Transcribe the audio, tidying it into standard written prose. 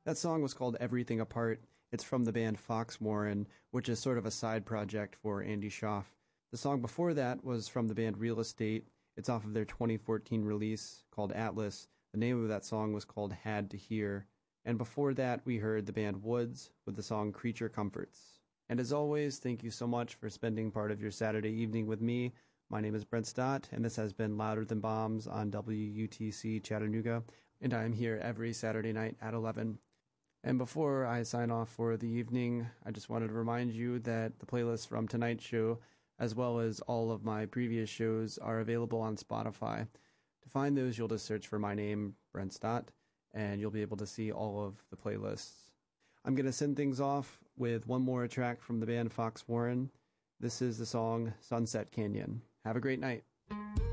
That song was called Everything Apart. It's from the band Foxwarren, which is sort of a side project for Andy Schaaf. The song before that was from the band Real Estate. It's off of their 2014 release called Atlas. The name of that song was called Had to Hear. And before that, we heard the band Woods with the song Creature Comforts. And as always, thank you so much for spending part of your Saturday evening with me. My name is Brent Stott, and this has been Louder Than Bombs on WUTC Chattanooga, and I am here every Saturday night at 11. And before I sign off for the evening, I just wanted to remind you that the playlists from tonight's show, as well as all of my previous shows, are available on Spotify. To find those, you'll just search for my name, Brent Stott, and you'll be able to see all of the playlists. I'm going to send things off with one more track from the band Foxwarren. This is the song Sunset Canyon. Have a great night.